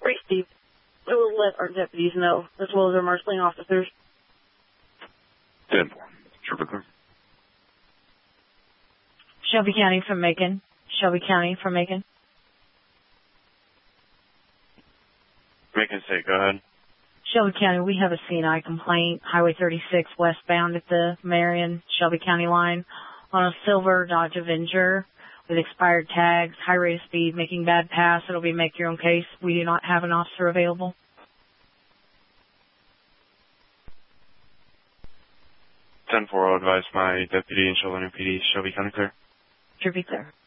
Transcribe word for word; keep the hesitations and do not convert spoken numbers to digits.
Steve. We will let our deputies know, as well as our marshalling officers. ten four. Trooper clear. Shelby County from Macon. Shelby County from Macon. Macon State, go ahead. Shelby County, we have a C and I complaint, Highway thirty-six westbound at the Marion, Shelby County line, on a silver Dodge Avenger with expired tags, high rate of speed, making bad pass. It'll be make your own case. We do not have an officer available. ten four, I'll advise my deputy and Shelby P D, Shelby County clear. Should be clear.